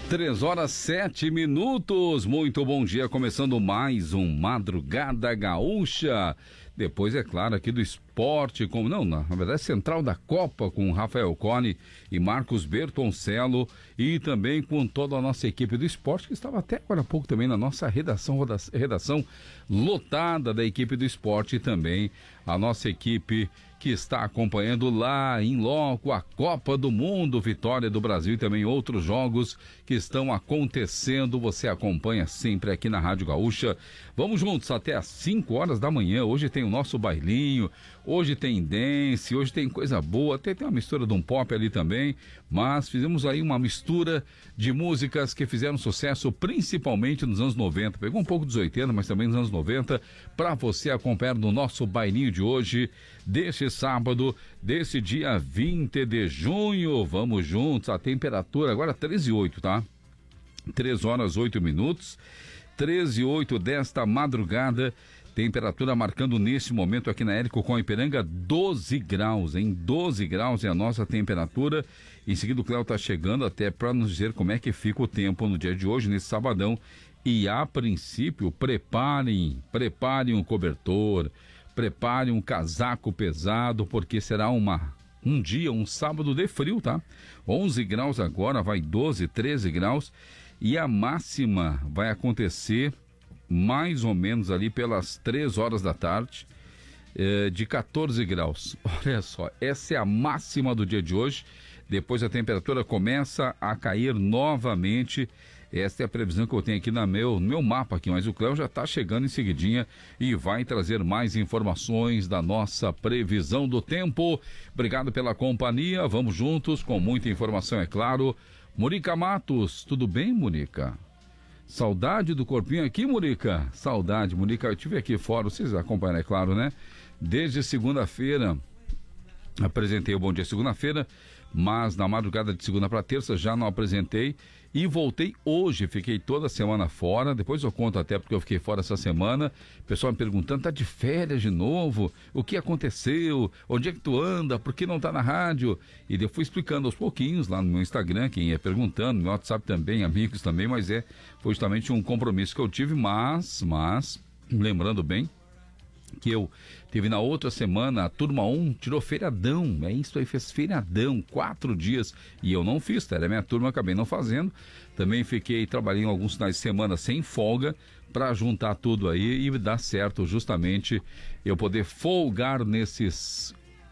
3h07. Muito bom dia, começando mais um Madrugada Gaúcha. Depois, é claro, aqui do esporte, na verdade, Central da Copa, com Rafael Cone e Marcos Bertoncello, e também com toda a nossa equipe do esporte, que estava até agora há pouco também na nossa redação lotada da equipe do esporte, e também a nossa equipe que está acompanhando lá em loco a Copa do Mundo, vitória do Brasil e também outros jogos que estão acontecendo. Você acompanha sempre aqui na Rádio Gaúcha. Vamos juntos até às 5 horas da manhã. Hoje tem o nosso bailinho, hoje tem dance, hoje tem coisa boa, até tem uma mistura de um pop ali também, mas fizemos aí uma mistura de músicas que fizeram sucesso principalmente nos anos 90. Pegou um pouco dos 80, mas também nos anos 90, para você acompanhar no nosso bailinho de hoje, deste sábado, desse dia 20 de junho. Vamos juntos, a temperatura agora 13h08, tá? 3h08, 13h08 desta madrugada. Temperatura marcando neste momento aqui na Érico com Ipiranga 12 graus, hein? 12 graus é a nossa temperatura. Em seguida o Cléo está chegando até para nos dizer como é que fica o tempo no dia de hoje, nesse sabadão. E a princípio, preparem um cobertor, preparem um casaco pesado, porque será um sábado de frio, tá? 11 graus agora, vai 12, 13 graus, e a máxima vai acontecer mais ou menos ali pelas 3 horas da tarde, de 14 graus. Olha só, essa é a máxima do dia de hoje. Depois a temperatura começa a cair novamente. Esta é a previsão que eu tenho aqui no meu mapa aqui, mas o Cléo já está chegando em seguidinha e vai trazer mais informações da nossa previsão do tempo. Obrigado pela companhia, vamos juntos com muita informação, é claro. Murica Matos, tudo bem, Murica? Saudade do corpinho aqui, Murica? Saudade, Murica, eu estive aqui fora, vocês acompanham, é claro, né? Desde segunda-feira, apresentei o Bom Dia segunda-feira, mas na madrugada de segunda para terça já não apresentei e voltei hoje, fiquei toda a semana fora. Depois eu conto até porque eu fiquei fora essa semana. O pessoal me perguntando, tá de férias de novo? O que aconteceu? Onde é que tu anda? Por que não tá na rádio? E eu fui explicando aos pouquinhos lá no meu Instagram, quem ia perguntando, no meu WhatsApp também, amigos também, mas foi justamente um compromisso que eu tive, mas lembrando bem que eu tive na outra semana, a turma 1 tirou feriadão, isso aí, fez feriadão, 4 dias, e eu não fiz, era minha turma, acabei não fazendo. Também trabalhei alguns finais de semana sem folga, para juntar tudo aí e dar certo, justamente, eu poder folgar nesses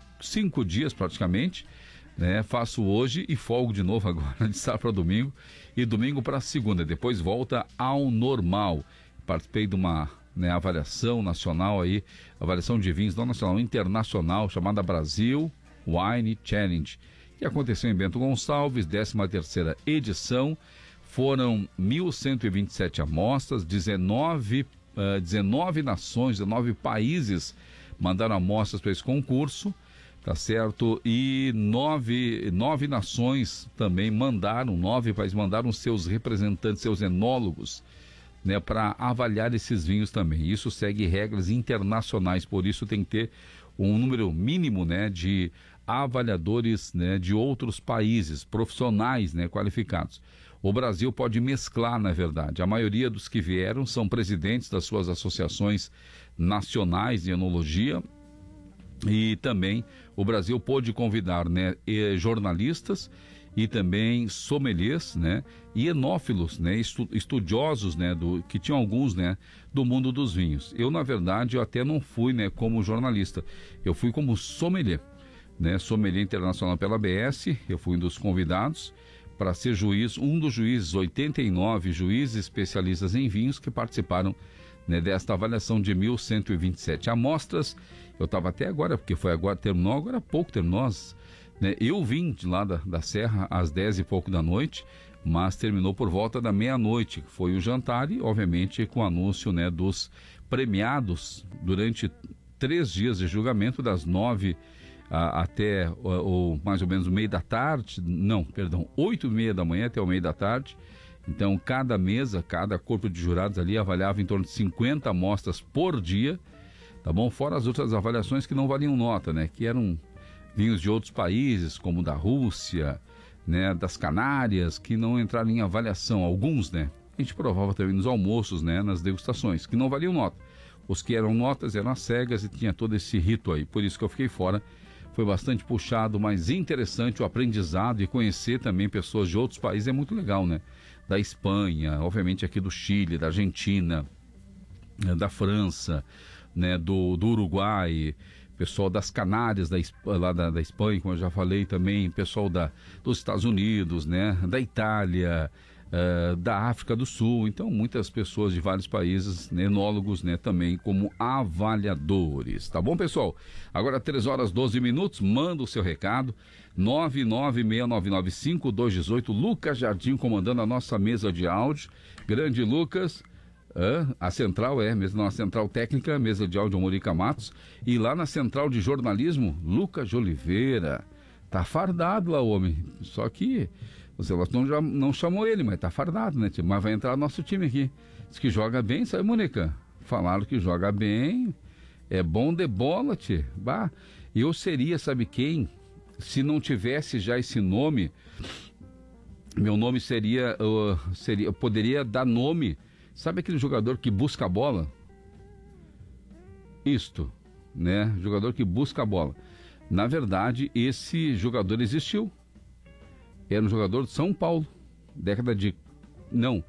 5 dias praticamente, né? Faço hoje e folgo de novo agora, de sábado para domingo, e domingo para segunda, depois volta ao normal. Participei de uma avaliação nacional aí, avaliação de vinhos, não nacional, internacional, chamada Brasil Wine Challenge, que aconteceu em Bento Gonçalves, 13ª edição. Foram 1.127 amostras, 19 nações, 19 países mandaram amostras para esse concurso, tá certo? E 9 nações também mandaram, 9 países mandaram seus representantes, seus enólogos, né, para avaliar esses vinhos também. Isso segue regras internacionais, por isso tem que ter um número mínimo, né, de avaliadores, né, de outros países, profissionais, né, qualificados. O Brasil pode mesclar, na verdade. A maioria dos que vieram são presidentes das suas associações nacionais de enologia, e também o Brasil pôde convidar, né, jornalistas e também sommeliers, né, e enófilos, né, estudiosos, né, que tinham alguns, né, do mundo dos vinhos. Eu, na verdade, eu até não fui, né, como jornalista, eu fui como sommelier, né, sommelier internacional pela ABS. Eu fui um dos convidados para ser juiz, um dos juízes, 89 juízes especialistas em vinhos que participaram, né, desta avaliação de 1.127 amostras. Eu estava até agora, porque terminou agora há pouco, né? Eu vim de lá da Serra às 10 e pouco da noite, mas terminou por volta da meia-noite, que foi o jantar, e obviamente com o anúncio, né, dos premiados durante 3 dias de julgamento, das 9 até mais ou menos o meio da tarde, 8h30 da manhã até o meio da tarde. Então cada mesa, cada corpo de jurados ali avaliava em torno de 50 amostras por dia, tá bom? Fora as outras avaliações que não valiam nota, né? Que eram vinhos de outros países, como da Rússia, né, das Canárias, que não entraram em avaliação, alguns, né? A gente provava também nos almoços, né, nas degustações, que não valiam nota. Os que eram notas eram as cegas e tinha todo esse rito aí, por isso que eu fiquei fora. Foi bastante puxado, mas interessante o aprendizado e conhecer também pessoas de outros países é muito legal, né? Da Espanha, obviamente aqui do Chile, da Argentina, da França, né? Do Uruguai, pessoal das Canárias, lá da Espanha, como eu já falei também, pessoal dos Estados Unidos, né? Da Itália, da África do Sul. Então, muitas pessoas de vários países, né, enólogos, né, também como avaliadores. Tá bom, pessoal? Agora, 3h12, manda o seu recado. 996995218. Lucas Jardim comandando a nossa mesa de áudio. Grande Lucas. A central mesmo na central técnica, mesa de áudio Morica Matos. E lá na central de jornalismo, Lucas de Oliveira. Tá fardado lá, homem. Só que o Sebastião já não chamou ele, mas tá fardado, né, tio? Mas vai entrar nosso time aqui. Diz que joga bem, sabe, Mônica? Falaram que joga bem. É bom de bola, tio. Bah, eu seria, sabe quem? Se não tivesse já esse nome, meu nome seria, eu poderia dar nome. Sabe aquele jogador que busca a bola? Isto, né? Jogador que busca a bola. Na verdade, esse jogador existiu. Era um jogador de São Paulo, não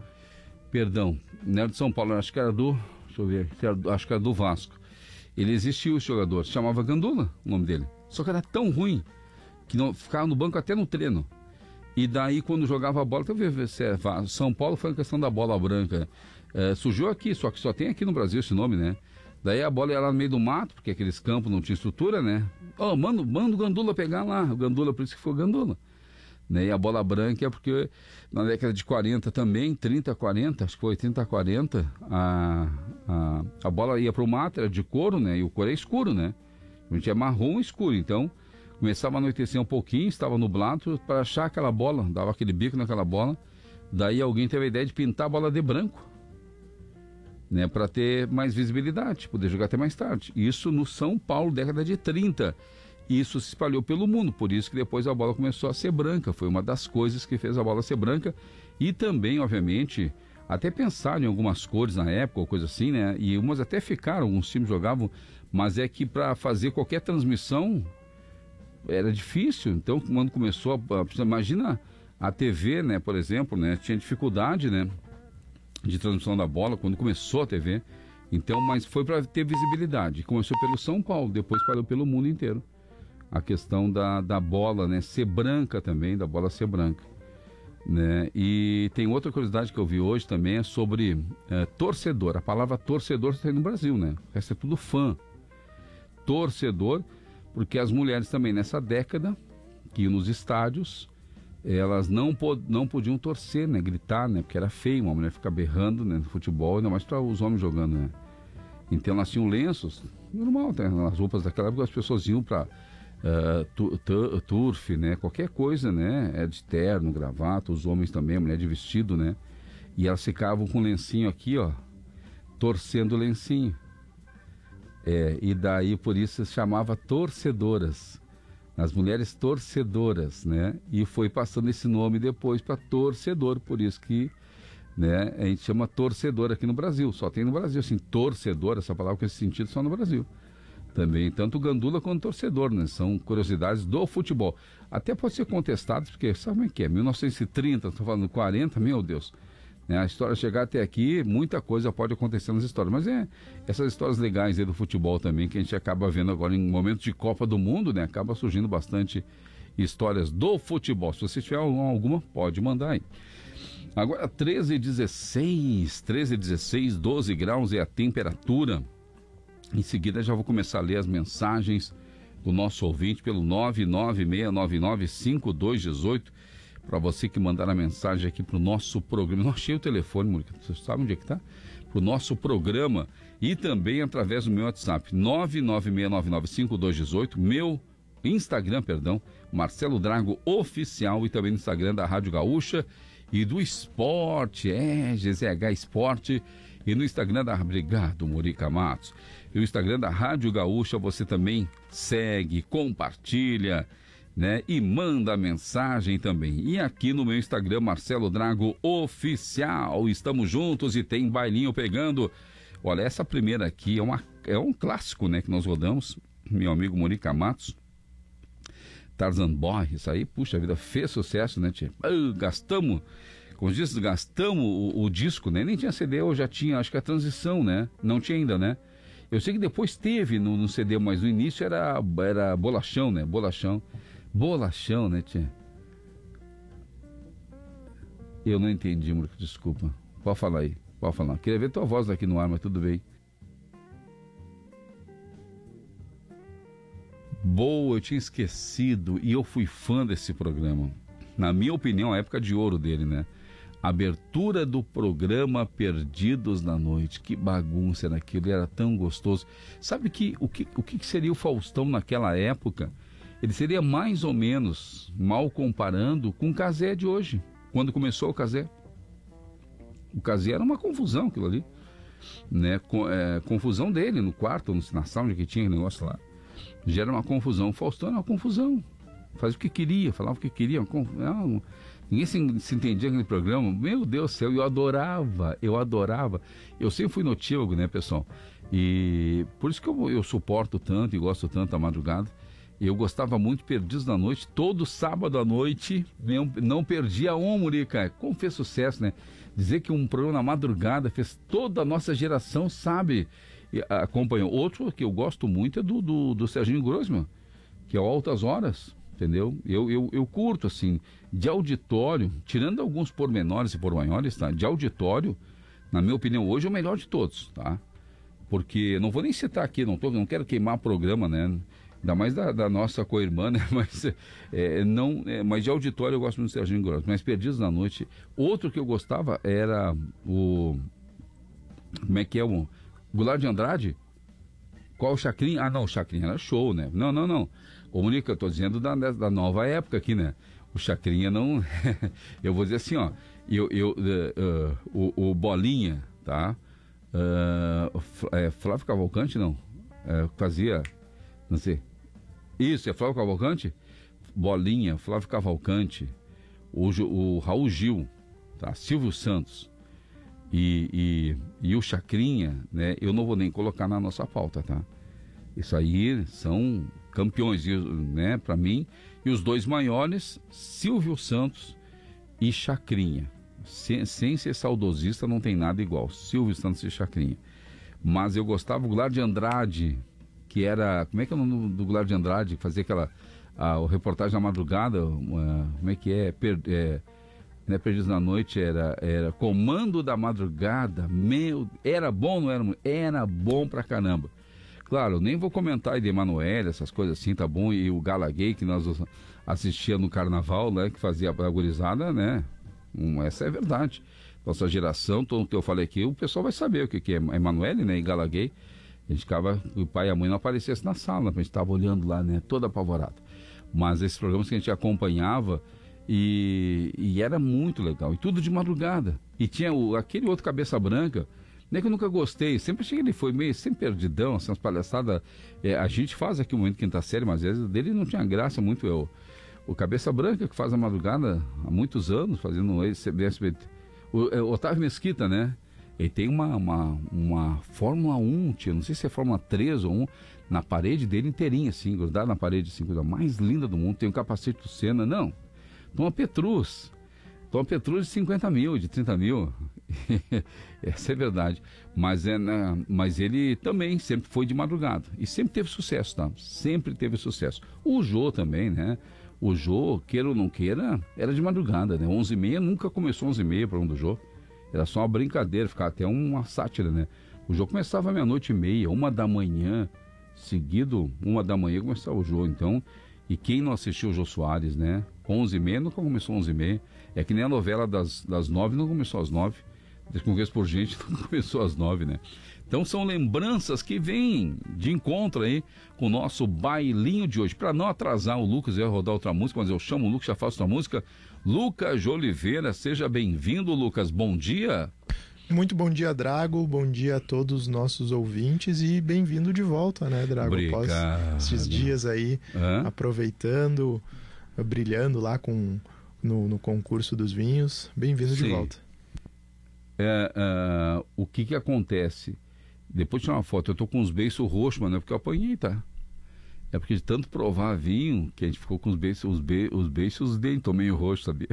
era de São Paulo, acho que era acho que era do Vasco. Ele existiu, esse jogador, se chamava Gandula, o nome dele. Só que era tão ruim que não ficava no banco até no treino. E daí, quando jogava a bola, São Paulo foi a questão da bola branca. Surgiu aqui, só que só tem aqui no Brasil esse nome, né? Daí a bola ia lá no meio do mato, porque aqueles campos não tinham estrutura, né? Manda o Gandula pegar lá, o Gandula, por isso que foi o Gandula. Né? E a bola branca é porque na década de 40 também, 30, 40, acho que foi 30, 40, a bola ia para o mato, era de couro, né? E o couro é escuro, né? A gente é marrom escuro, então começava a anoitecer um pouquinho, estava nublado, para achar aquela bola, dava aquele bico naquela bola, daí alguém teve a ideia de pintar a bola de branco, né? Para ter mais visibilidade, poder jogar até mais tarde. Isso no São Paulo, década de 30. Isso se espalhou pelo mundo, por isso que depois a bola começou a ser branca. Foi uma das coisas que fez a bola ser branca. E também, obviamente, até pensaram em algumas cores na época, ou coisa assim, né? E umas até ficaram, alguns times jogavam, mas é que para fazer qualquer transmissão era difícil. Então, quando começou, imagina a TV, né, por exemplo, né? Tinha dificuldade, né, de transmissão da bola quando começou a TV. Então, mas foi para ter visibilidade. Começou pelo São Paulo, depois parou pelo mundo inteiro. A questão da bola, né, ser branca também, da bola ser branca, né? E tem outra curiosidade que eu vi hoje também, é sobre torcedor. A palavra torcedor está aí no Brasil, né? O resto é tudo fã. Torcedor, porque as mulheres também nessa década, que iam nos estádios, elas não podiam torcer, né, gritar, né, porque era feio uma mulher ficar berrando, né, no futebol, ainda mais para os homens jogando, né? Então elas tinham lenços, normal, né, nas roupas daquela época as pessoas iam para turf, né? Qualquer coisa, né? De terno, gravata, os homens também, a mulher de vestido, né? E elas ficavam com o lencinho aqui, ó, torcendo o lencinho. E daí por isso se chamava torcedoras. As mulheres torcedoras, né? E foi passando esse nome depois para torcedor, por isso que, né, a gente chama torcedor aqui no Brasil. Só tem no Brasil, assim, torcedor, essa palavra com esse sentido só no Brasil. Também, tanto Gandula quanto torcedor, né? São curiosidades do futebol. Até pode ser contestado, porque sabe como é que é? 1930, estou falando 40, meu Deus. Né? A história chegar até aqui, muita coisa pode acontecer nas histórias. Mas essas histórias legais aí do futebol também, que a gente acaba vendo agora em momentos de Copa do Mundo, né? Acaba surgindo bastante histórias do futebol. Se você tiver alguma, pode mandar aí. Agora, 13h16, 12 graus é a temperatura. Em seguida já vou começar a ler as mensagens do nosso ouvinte pelo 996995218, para você que mandar a mensagem aqui para o nosso programa. Não achei o telefone, Mônica, você sabe onde é que está? Para o nosso programa e também através do meu WhatsApp, 996995218, meu Instagram, Marcelo Drago Oficial, e também no Instagram da Rádio Gaúcha e do Esporte, GZH Esporte, e no Instagram da... Obrigado, Morica Matos. E o Instagram da Rádio Gaúcha você também segue, compartilha, né? E manda mensagem também. E aqui no meu Instagram, Marcelo Drago Oficial, estamos juntos e tem bailinho pegando. Olha, essa primeira aqui é um clássico, né, que nós rodamos, meu amigo Morica Matos, Tarzan Boy, isso aí, puxa vida, fez sucesso, né, tia? Gastamos, como diz, gastamos o disco, né? Nem tinha CD, eu já tinha, acho que a transição, né? Não tinha ainda, né? Eu sei que depois teve no CD, mas no início era bolachão, né? Bolachão, né, tia? Eu não entendi, Morica, desculpa. Pode falar aí. Pode falar. Queria ver tua voz aqui no ar, mas tudo bem. Boa, eu tinha esquecido e eu fui fã desse programa. Na minha opinião, a época de ouro dele, né? Abertura do programa Perdidos na Noite. Que bagunça era aquilo, era tão gostoso. Sabe o que seria o Faustão naquela época? Ele seria mais ou menos, mal comparando, com o Cazé de hoje. Quando começou o Cazé. O Cazé era uma confusão aquilo ali, né? Confusão dele no quarto, na sala que tinha aquele negócio lá. Já era uma confusão. O Faustão era uma confusão. Fazia o que queria, falava o que queria. Ninguém se entendia naquele programa. Meu Deus do céu, eu adorava. Eu sempre fui notívago, né, pessoal? E por isso que eu suporto tanto e gosto tanto da madrugada. Eu gostava muito de Perdidos na Noite. Todo sábado à noite, não perdia um, Morica. Como fez sucesso, né? Dizer que um programa na madrugada fez toda a nossa geração, sabe? Acompanhou. Outro que eu gosto muito é do Serginho Grossman, que é o Altas Horas, entendeu? Eu curto, assim, de auditório, tirando alguns pormenores e pormenores, tá? De auditório, na minha opinião, hoje é o melhor de todos, tá? Porque, não vou nem citar aqui, não quero queimar programa, né? Ainda mais da nossa co-irmã, né? Mas de auditório eu gosto muito do Serginho Grossman. Mas Perdidos na Noite, outro que eu gostava era o... Como é que é o... Goulart de Andrade? Qual o Chacrinha? Ah, não, o Chacrinha era show, né? Não. Ô, Morica, eu tô dizendo da nova época aqui, né? O Chacrinha não... Eu vou dizer assim, ó. O Bolinha, tá? Flávio Cavalcante, não? Fazia... Não sei. Isso, é Flávio Cavalcante? Bolinha, Flávio Cavalcante, o Raul Gil, tá? Silvio Santos e o Chacrinha, né? Eu não vou nem colocar na nossa pauta, tá? Isso aí são campeões, né? Para mim. E os dois maiores, Silvio Santos e Chacrinha. Sem ser saudosista, não tem nada igual. Silvio Santos e Chacrinha. Mas eu gostava do Goulart de Andrade, que era... Como é que é o nome do Goulart de Andrade? Que fazia o reportagem na madrugada. Como é que é? Não é Perdidos na Noite, era Comando da Madrugada. Era bom, não era? Era bom pra caramba. Claro, nem vou comentar de Emanuele, essas coisas assim, tá bom? E o Gala Gay, que nós assistia no carnaval, né? Que fazia a gurizada, né? Essa é a verdade. Nossa geração, todo o que eu falei aqui, o pessoal vai saber o que é Emanuele, né? E Gala Gay. A gente ficava, o pai e a mãe não aparecessem na sala, a gente estava olhando lá, né, todo apavorado. Mas esses programas que a gente acompanhava e era muito legal. E tudo de madrugada. E tinha aquele outro Cabeça Branca, né, que eu nunca gostei. Sempre achei que ele foi meio sempre perdidão, assim, umas palhaçadas. A gente faz aqui o momento quinta série, mas às vezes dele não tinha graça muito. O Cabeça Branca, que faz a madrugada há muitos anos, fazendo esse SBT. O Otávio Mesquita, né? Ele tem uma Fórmula 1, tio, não sei se é Fórmula 3 ou 1, na parede dele inteirinha, assim, grudada na parede, assim, coisa mais linda do mundo. Tem um capacete do Senna, não. Toma Petrus de 50 mil, de 30 mil. Essa é verdade. Mas ele também sempre foi de madrugada. E sempre teve sucesso, tá? Sempre teve sucesso. O Jô também, né? O Jô, queira ou não queira, era de madrugada, né? 11h30, nunca começou 11h30 o programa do Jô. Era só uma brincadeira, ficava até uma sátira, né? O jogo começava meia-noite e meia, 1h, seguido, 1h começava o jogo, então. E quem não assistiu o Jô Soares, né? 11h30, nunca começou 11h30. É que nem a novela das 9, não começou às 9. Desconheço por gente, não começou às 9, né? Então são lembranças que vêm de encontro aí com o nosso bailinho de hoje. Para não atrasar o Lucas, eu ia rodar outra música, mas eu chamo o Lucas, já faço outra música. Lucas de Oliveira, seja bem-vindo, Lucas. Bom dia. Muito bom dia, Drago. Bom dia a todos os nossos ouvintes e bem-vindo de volta, né, Drago? Obrigado. Após esses dias aí, aproveitando brilhando lá no concurso dos vinhos. Bem-vindo de volta. O que acontece? Depois de tirar uma foto, eu tô com os beiços roxos, mas não é porque eu apanhei, tá? É porque de tanto provar vinho, que a gente ficou com os beiços, os dentes, tô meio roxo, sabia?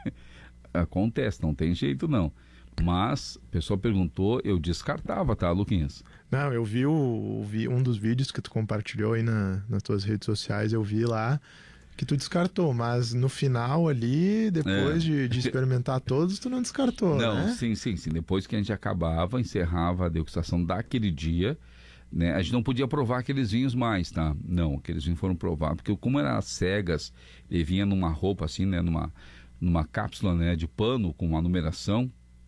Acontece, não tem jeito não. Mas, a pessoa perguntou, eu descartava, tá, Luquinhas? Não, eu vi um dos vídeos que tu compartilhou aí nas tuas redes sociais, eu vi lá que tu descartou, mas no final ali, depois de experimentar todos, tu não descartou, não, né? Sim. Depois que a gente encerrava a degustação daquele dia, né? A gente não podia provar aqueles vinhos mais, tá? Não, aqueles vinhos foram provados, porque como eram as cegas, ele vinha numa roupa assim, né? Numa cápsula, né? De pano com uma numeração.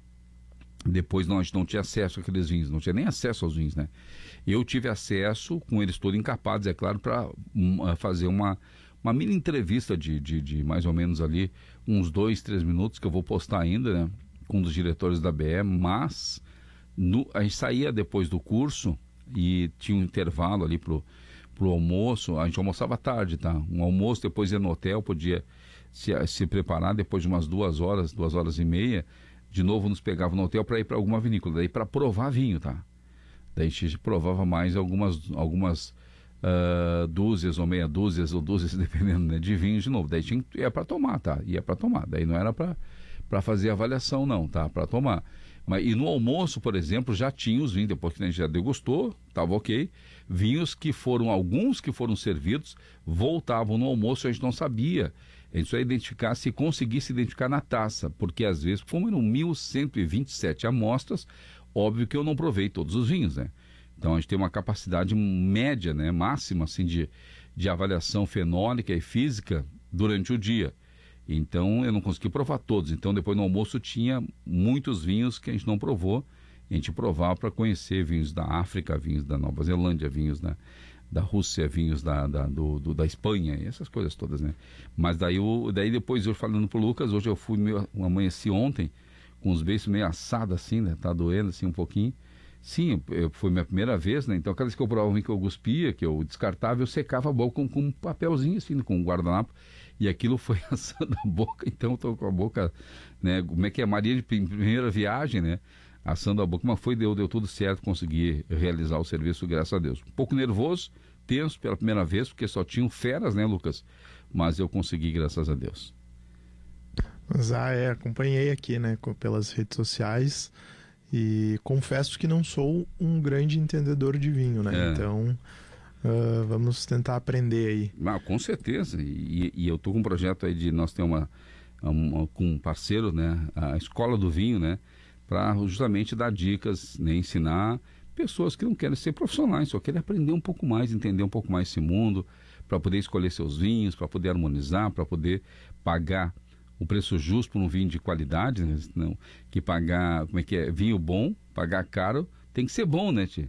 Depois a gente não tinha acesso àqueles vinhos, não tinha nem acesso aos vinhos, né? Eu tive acesso, com eles todos encapados, é claro, para fazer uma mini entrevista de mais ou menos ali, uns 2-3 minutos, que eu vou postar ainda, né? Com um dos diretores da BE, mas a gente saía depois do curso e tinha um intervalo ali pro almoço, a gente almoçava tarde, tá? Um almoço, depois ia no hotel, podia se preparar, depois de umas 2 horas e meia, de novo nos pegava no hotel para ir para alguma vinícola, daí para provar vinho, tá? Daí a gente provava mais algumas dúzias ou meia dúzias ou dúzias, dependendo, né, de vinhos de novo. Daí ia para tomar, tá? Ia para tomar. Daí não era para fazer avaliação, não, tá? Para tomar. E no almoço, por exemplo, já tinha os vinhos, depois que a gente já degustou, estava ok. Vinhos alguns que foram servidos, voltavam no almoço, a gente não sabia. A gente só ia identificar se conseguisse identificar na taça, porque às vezes, como eram 1.127 amostras, óbvio que eu não provei todos os vinhos, né? Então a gente tem uma capacidade média, né, máxima, assim, de avaliação fenólica e física durante o dia. Então eu não consegui provar todos. Então depois no almoço tinha muitos vinhos que a gente não provou. A gente provava para conhecer vinhos da África, vinhos da Nova Zelândia, vinhos da Rússia, vinhos da Espanha, e essas coisas todas, né? Mas daí depois eu falando pro Lucas, hoje eu amanheci ontem com os beiços meio assados assim, né? Tá doendo assim um pouquinho. Sim, foi minha primeira vez, né? Então aquela vez que eu provava um vinho que eu cuspia, que eu descartava, eu secava a boca com um papelzinho assim, com um guardanapo, e aquilo foi assando a boca. Então eu tô com a boca, né? Como é que é? Maria de primeira viagem, né? Assando a boca, mas deu tudo certo, consegui realizar o serviço, graças a Deus. Um pouco nervoso, tenso pela primeira vez, porque só tinham feras, né, Lucas? Mas eu consegui, graças a Deus. Mas acompanhei aqui, né, pelas redes sociais, e confesso que não sou um grande entendedor de vinho, né? Então vamos tentar aprender aí. Com certeza, e eu tô com um projeto aí nós temos com um parceiro, né, a Escola do Vinho, né, para justamente dar dicas, né, ensinar pessoas que não querem ser profissionais, só querem aprender um pouco mais, entender um pouco mais esse mundo, para poder escolher seus vinhos, para poder harmonizar, para poder pagar o preço justo por um vinho de qualidade, né? Não, que pagar, como é que é, vinho bom, pagar caro, tem que ser bom, né, tia?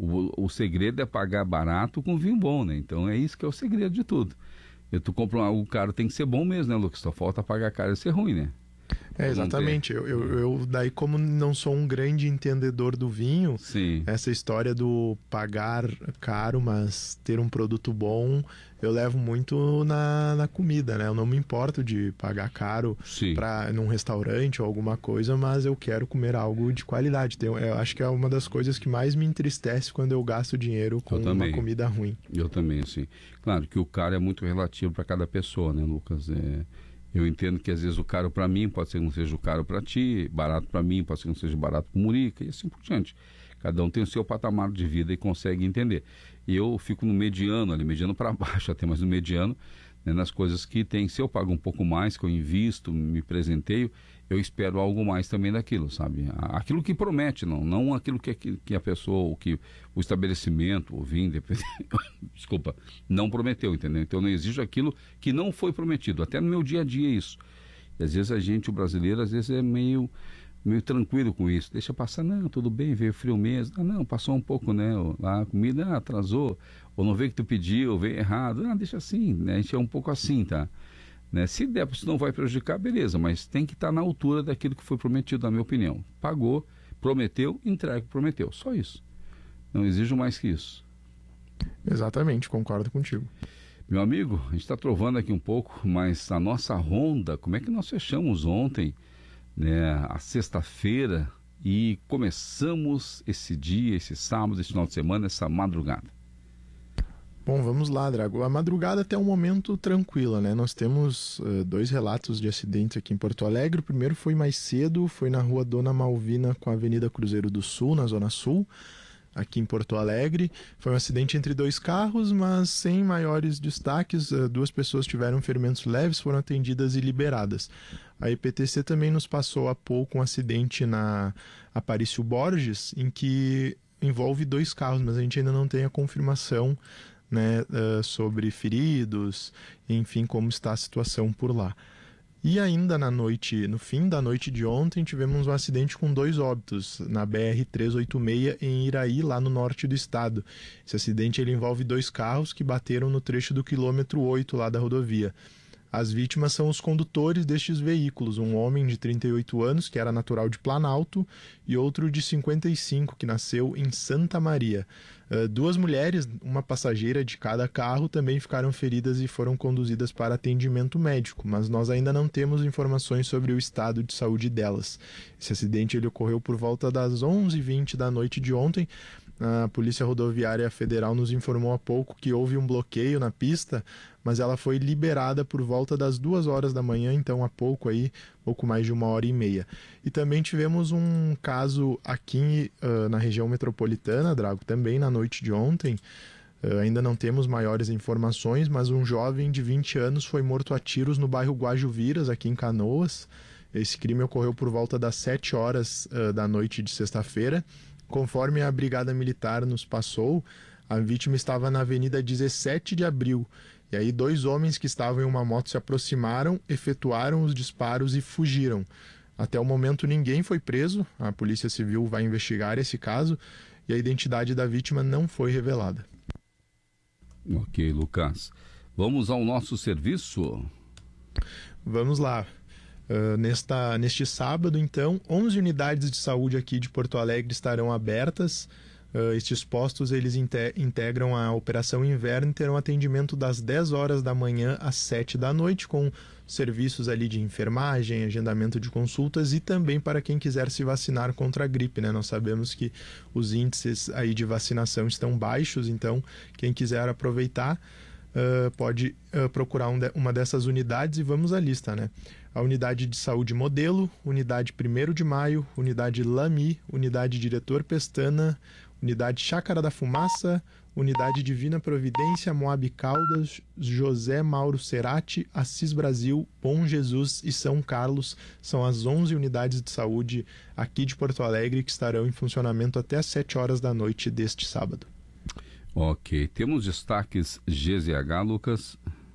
O segredo é pagar barato com vinho bom, né? Então é isso que é o segredo de tudo. Tu compra algo caro, tem que ser bom mesmo, né, Lucas? Só falta pagar caro e ser ruim, né? Exatamente. Eu daí, como não sou um grande entendedor do vinho, sim, essa história do pagar caro, mas ter um produto bom, eu levo muito na comida, né? Eu não me importo de pagar caro num restaurante ou alguma coisa, mas eu quero comer algo de qualidade. Então, eu acho que é uma das coisas que mais me entristece quando eu gasto dinheiro com uma comida ruim. Eu também, sim. Claro que o caro é muito relativo para cada pessoa, né, Lucas? Eu entendo que às vezes o caro para mim pode ser que não seja o caro para ti, barato para mim pode ser que não seja barato para o Murica, e assim por diante. Cada um tem o seu patamar de vida e consegue entender. E eu fico no mediano ali, mediano para baixo até, mas no mediano, né, nas coisas que tem. Se eu pago um pouco mais, que eu invisto, me presenteio, eu espero algo mais também daquilo, sabe? Aquilo que promete, não aquilo que a pessoa, o estabelecimento, o vinho, desculpa, não prometeu, entendeu? Então eu não exijo aquilo que não foi prometido, até no meu dia a dia isso. E às vezes o brasileiro, às vezes é meio tranquilo com isso, deixa passar, não, tudo bem, veio frio mesmo, não, passou um pouco, né, a comida atrasou, ou não veio que tu pediu, veio errado, deixa assim, né, a gente é um pouco assim, tá? Né? Se der, se não vai prejudicar, beleza, mas tem que estar na altura daquilo que foi prometido, na minha opinião. Pagou, prometeu, entrega, prometeu, só isso. Não exijo mais que isso. Exatamente, concordo contigo. Meu amigo, a gente está trovando aqui um pouco, mas a nossa ronda, como é que nós fechamos ontem, né, a sexta-feira, e começamos esse dia, esse sábado, esse final de semana, essa madrugada? Bom, vamos lá, Drago. A madrugada até um momento tranquila, né? Nós temos 2 relatos de acidentes aqui em Porto Alegre. O primeiro foi mais cedo, foi na rua Dona Malvina com a Avenida Cruzeiro do Sul, na Zona Sul, aqui em Porto Alegre. Foi um acidente entre 2 carros, mas sem maiores destaques. 2 pessoas tiveram ferimentos leves, foram atendidas e liberadas. A EPTC também nos passou há pouco um acidente na Aparício Borges, em que envolve 2 carros, mas a gente ainda não tem a confirmação, né, sobre feridos, enfim, como está a situação por lá. E ainda no fim da noite de ontem, tivemos um acidente com 2 óbitos na BR-386 em Iraí, lá no norte do estado. Esse acidente ele envolve 2 carros que bateram no trecho do quilômetro 8 lá da rodovia. As vítimas são os condutores destes veículos, um homem de 38 anos, que era natural de Planalto, e outro de 55, que nasceu em Santa Maria. 2 mulheres, uma passageira de cada carro, também ficaram feridas e foram conduzidas para atendimento médico, mas nós ainda não temos informações sobre o estado de saúde delas. Esse acidente ele ocorreu por volta das 11h20 da noite de ontem. A Polícia Rodoviária Federal nos informou há pouco que houve um bloqueio na pista, mas ela foi liberada por volta das 2 horas da manhã, então há pouco aí, pouco mais de 1h30. E também tivemos um caso aqui na região metropolitana, Drago, também na noite de ontem. Ainda não temos maiores informações, mas um jovem de 20 anos foi morto a tiros no bairro Guajuviras, aqui em Canoas. Esse crime ocorreu por volta das 7 horas da noite de sexta-feira. Conforme a Brigada Militar nos passou, a vítima estava na Avenida 17 de Abril. E aí 2 homens que estavam em uma moto se aproximaram, efetuaram os disparos e fugiram. Até o momento ninguém foi preso, a Polícia Civil vai investigar esse caso e a identidade da vítima não foi revelada. Ok, Lucas. Vamos ao nosso serviço? Vamos lá. Neste sábado, então, 11 unidades de saúde aqui de Porto Alegre estarão abertas. Estes postos eles integram a Operação Inverno e terão atendimento das 10 horas da manhã às 7 da noite, com serviços ali de enfermagem, agendamento de consultas e também para quem quiser se vacinar contra a gripe, né? Nós sabemos que os índices aí de vacinação estão baixos, então quem quiser aproveitar pode procurar uma dessas unidades e vamos à lista, né? A Unidade de Saúde Modelo, Unidade 1º de Maio, Unidade Lami, Unidade Diretor Pestana, Unidade Chácara da Fumaça, Unidade Divina Providência, Moab Caldas, José Mauro Cerati, Assis Brasil, Bom Jesus e São Carlos. São as 11 unidades de saúde aqui de Porto Alegre que estarão em funcionamento até às 7 horas da noite deste sábado. Ok, temos destaques GZH, Lucas?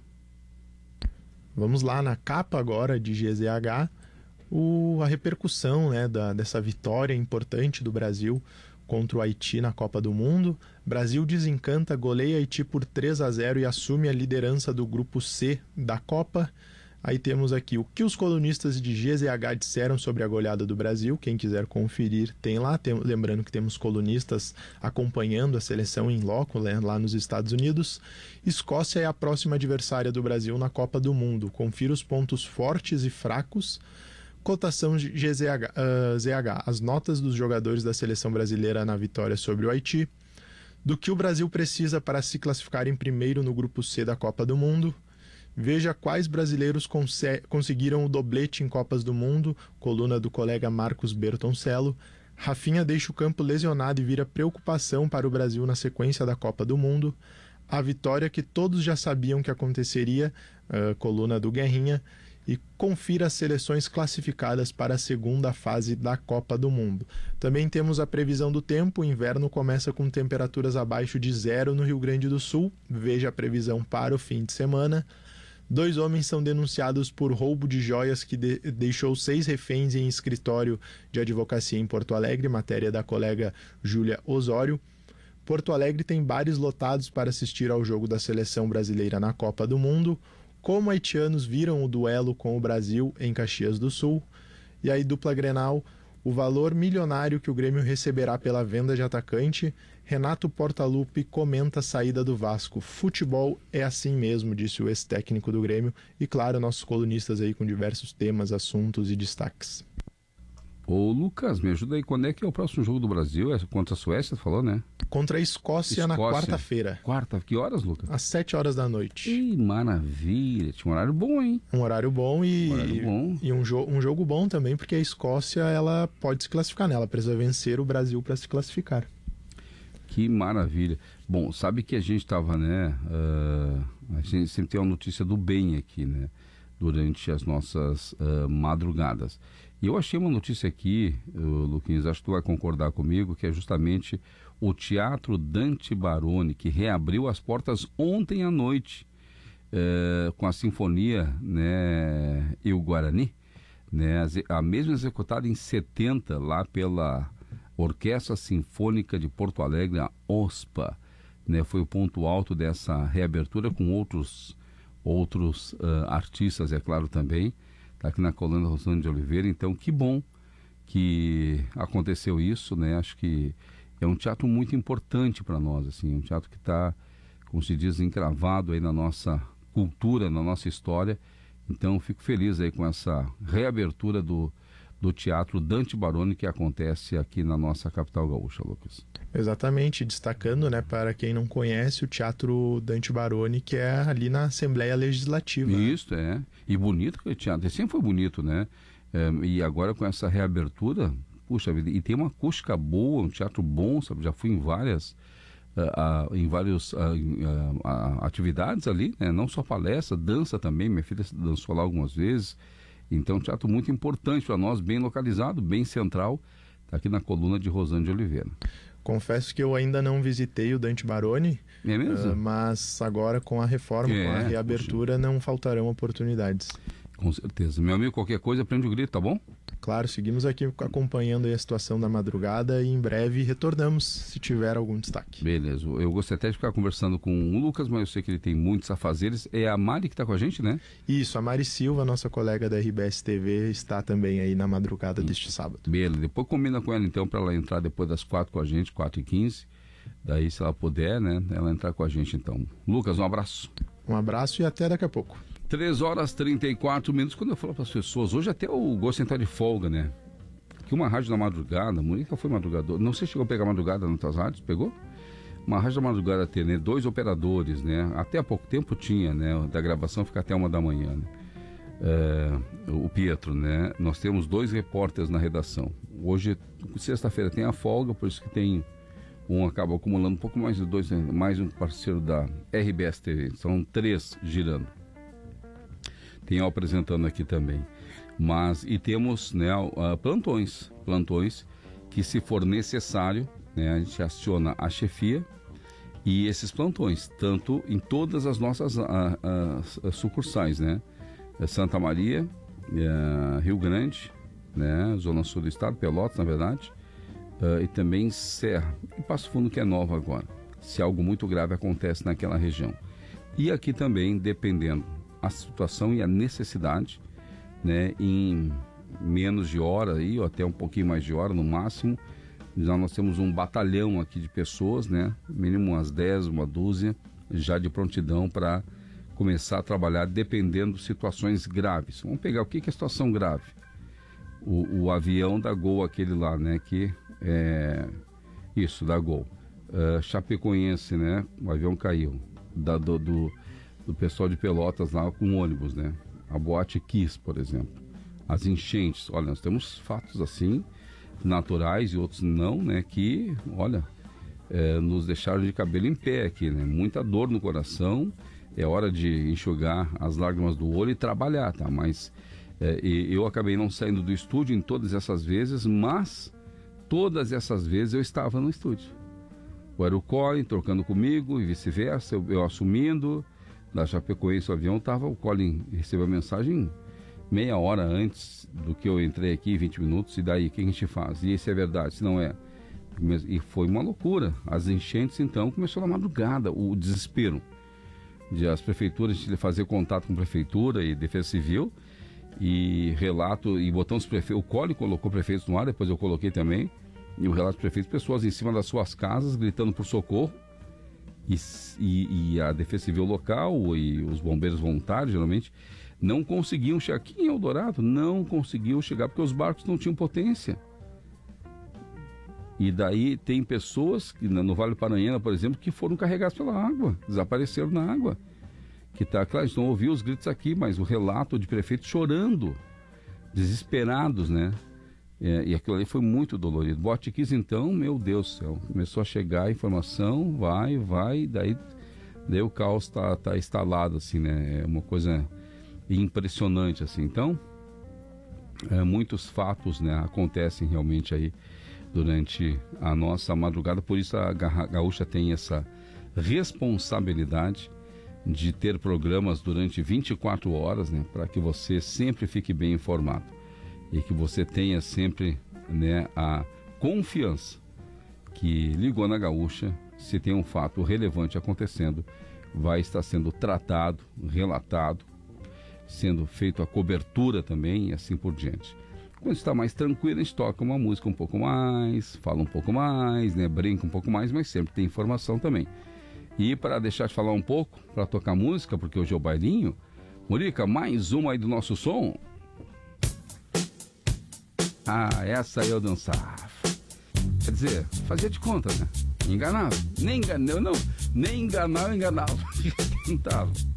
Vamos lá na capa agora de GZH, a repercussão, né, dessa vitória importante do Brasil contra o Haiti na Copa do Mundo. Brasil desencanta, goleia Haiti por 3-0 e assume a liderança do grupo C da Copa. Aí temos aqui o que os colunistas de GZH disseram sobre a goleada do Brasil. Quem quiser conferir tem lá. Lembrando que temos colunistas acompanhando a seleção em loco, né, lá nos Estados Unidos. Escócia é a próxima adversária do Brasil na Copa do Mundo. Confira os pontos fortes e fracos. Cotação ZH, as notas dos jogadores da seleção brasileira na vitória sobre o Haiti. Do que o Brasil precisa para se classificar em primeiro no grupo C da Copa do Mundo. Veja quais brasileiros conseguiram o doblete em Copas do Mundo, coluna do colega Marcos Bertoncello. Rafinha deixa o campo lesionado e vira preocupação para o Brasil na sequência da Copa do Mundo. A vitória que todos já sabiam que aconteceria, coluna do Guerrinha. E confira as seleções classificadas para a segunda fase da Copa do Mundo. Também temos a previsão do tempo. O inverno começa com temperaturas abaixo de 0 no Rio Grande do Sul. Veja a previsão para o fim de semana. 2 homens são denunciados por roubo de joias que deixou 6 reféns em escritório de advocacia em Porto Alegre, matéria da colega Júlia Osório. Porto Alegre tem bares lotados para assistir ao jogo da seleção brasileira na Copa do Mundo. Como haitianos viram o duelo com o Brasil em Caxias do Sul. E aí, dupla Grenal, o valor milionário que o Grêmio receberá pela venda de atacante, Renato Portaluppi comenta a saída do Vasco. Futebol é assim mesmo, disse o ex-técnico do Grêmio. E claro, nossos colunistas aí com diversos temas, assuntos e destaques. Ô Lucas, me ajuda aí, quando é que é o próximo jogo do Brasil? É contra a Suécia, você falou, né? Contra a Escócia na quarta-feira. Que horas, Lucas? Às 7 horas da noite. Que maravilha, tinha um horário bom, hein? Um horário bom e um jogo bom também, porque a Escócia ela pode se classificar, né? Ela precisa vencer o Brasil para se classificar. Que maravilha. Bom, sabe que a gente estava, né? A gente sempre tem uma notícia do bem aqui, né? Durante as nossas madrugadas. E eu achei uma notícia aqui, Luquinhas, acho que tu vai concordar comigo, que é justamente o Teatro Dante Baroni, que reabriu as portas ontem à noite com a Sinfonia, né, e o Guarani, né, a mesma executada em 70 lá pela Orquestra Sinfônica de Porto Alegre, a OSPA, né, foi o ponto alto dessa reabertura com outros artistas, é claro, também. Está aqui na coluna Rosane de Oliveira, então que bom que aconteceu isso, né? Acho que é um teatro muito importante para nós, assim, um teatro que está, como se diz, encravado aí na nossa cultura, na nossa história. Então fico feliz aí com essa reabertura do Teatro Dante Baroni que acontece aqui na nossa capital gaúcha, Lucas. Exatamente, destacando, né, para quem não conhece, o Teatro Dante Baroni, que é ali na Assembleia Legislativa. Isso, né? E bonito que o teatro, sempre foi bonito, né? E agora com essa reabertura, puxa vida, e tem uma acústica boa, um teatro bom, sabe? Já fui em várias atividades ali, né? Não só palestra, dança também, minha filha dançou lá algumas vezes. Então, um teatro muito importante para nós, bem localizado, bem central, está aqui na coluna de Rosane de Oliveira. Confesso que eu ainda não visitei o Dante Baroni, é mesmo? Mas agora com a reforma, com a reabertura, não faltarão oportunidades. Com certeza. Meu amigo, qualquer coisa, prende o grito, tá bom? Claro, seguimos aqui acompanhando a situação da madrugada e em breve retornamos se tiver algum destaque. Beleza. Eu gostaria até de ficar conversando com o Lucas, mas eu sei que ele tem muitos afazeres. É a Mari que está com a gente, né? Isso, a Mari Silva, nossa colega da RBS TV, está também aí na madrugada deste sábado. Beleza. Depois combina com ela então para ela entrar depois das 4 com a gente, 4h15. Daí, se ela puder, né, ela entrar com a gente então. Lucas, um abraço. Um abraço e até daqui a pouco. 3h34. Quando eu falo para as pessoas, hoje até o gosto entrar de folga, né? Que uma rádio da madrugada, Mônica foi madrugador. Não sei se chegou a pegar madrugada nas tuas rádios, pegou? Uma rádio da madrugada ter, né? 2 operadores, né? Até há pouco tempo tinha, né? Da gravação fica até 1 da manhã, né? O Pietro, né? Nós temos 2 repórteres na redação. Hoje, sexta-feira, tem a folga, por isso que tem um acaba acumulando um pouco mais de 2, mais um parceiro da RBS TV. São 3 girando. Tem eu apresentando aqui também. E temos, né, plantões que, se for necessário, né, a gente aciona a chefia e esses plantões, tanto em todas as nossas sucursais, né? Santa Maria, Rio Grande, né, Zona Sul do Estado, Pelotas, na verdade, e também Serra e Passo Fundo, que é nova agora, se algo muito grave acontece naquela região. E aqui também, dependendo a situação e a necessidade, né, em menos de hora aí, ou até um pouquinho mais de hora no máximo, já nós temos um batalhão aqui de pessoas, né, mínimo umas 10, uma dúzia, já de prontidão para começar a trabalhar dependendo de situações graves. Vamos pegar o que é situação grave. O avião da Gol, aquele lá, né, que é isso, da Gol. Chapecoense, né, o avião caiu, do pessoal de Pelotas lá com ônibus, né? A Boate Kiss, por exemplo. As enchentes. Olha, nós temos fatos assim, naturais e outros não, né? Que, olha, nos deixaram de cabelo em pé aqui, né? Muita dor no coração. É hora de enxugar as lágrimas do olho e trabalhar, tá? Mas eu acabei não saindo do estúdio em todas essas vezes, mas todas essas vezes eu estava no estúdio. Era o Colin trocando comigo e vice-versa, eu assumindo. Da Chapecoense, o avião estava, o Colin recebeu a mensagem meia hora antes do que eu entrei aqui, 20 minutos, e daí, o que a gente faz? E se é verdade, se não é? E foi uma loucura. As enchentes, então, começou na madrugada, o desespero de as prefeituras, de fazer contato com a prefeitura e Defesa Civil, E relato, e botamos prefeitos, o Cole colocou prefeitos no ar, depois eu coloquei também, e o relato dos prefeitos, pessoas em cima das suas casas gritando por socorro, e a Defesa Civil local e os bombeiros voluntários, geralmente, não conseguiam chegar. Aqui em Eldorado, não conseguiam chegar, porque os barcos não tinham potência. E daí tem pessoas, no Vale do Paranhana, por exemplo, que foram carregadas pela água, desapareceram na água. Que tá, claro, a gente não ouviu os gritos aqui, mas o relato de prefeitos chorando, desesperados, né? E aquilo ali foi muito dolorido. Botiquis, então, meu Deus do céu, começou a chegar a informação, vai, daí o caos tá instalado, assim, né? É uma coisa impressionante, assim. Então, muitos fatos, né, acontecem realmente aí durante a nossa madrugada, por isso a Gaúcha tem essa responsabilidade de ter programas durante 24 horas, né, para que você sempre fique bem informado e que você tenha sempre, né, a confiança que ligou na Gaúcha, se tem um fato relevante acontecendo, vai estar sendo tratado, relatado, sendo feito a cobertura também e assim por diante. Quando está mais tranquilo, a gente toca uma música um pouco mais, fala um pouco mais, né, brinca um pouco mais, mas sempre tem informação também. E para deixar de falar um pouco, para tocar música, porque hoje é o bailinho, Murica, mais uma aí do nosso som. Ah, essa aí eu dançava. Quer dizer, fazia de conta, né? Enganava. Nem enganava, eu enganava. Cantava.